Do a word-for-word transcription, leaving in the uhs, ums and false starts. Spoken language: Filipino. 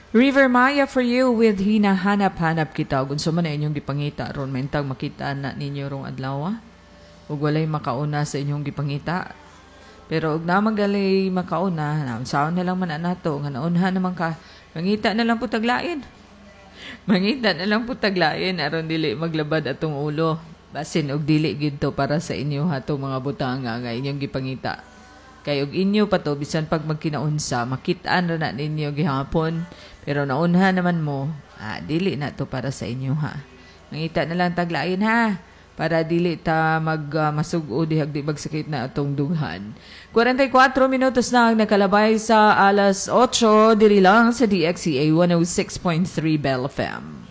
River Maya for you with hinahanap-hanap kita. Kung sa man na inyong gipangita, ron maintag makita na ninyo rong adlaw. Ug walay makauna sa inyong gipangita. Pero ug naman gali makauna, naunsaon na lang man nato, nga naunha naman ka, mangita na lang po taglain. Mangita na lang po taglain, aron dili maglabad atong ulo. Basin og dili gid to para sa inyo hato mga butanga nga inyong gipangita. Kay og inyo pa to bisan pag magkinaunsa, makit-an ra na ninyo gihapon. Pero naunha naman mo, ah, dili na to para sa inyo ha. Mangita na lang taglain ha. Para dili ta mag uh, masugo dihag di magsakit na atong dughan. forty-four minutos na ang nakalabay sa alas eight diri lang sa D X C A one oh six point three Bell F M.